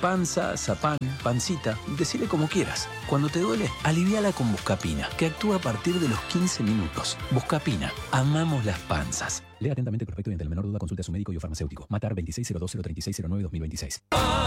Panza, zapán, pancita, decile como quieras. Cuando te duele, aliviala con Buscapina, que actúa a partir de los 15 minutos. Buscapina, amamos las panzas. Lea atentamente el prospecto y ante la menor duda consulte a su médico y o farmacéutico. Matar 2602036009-2026.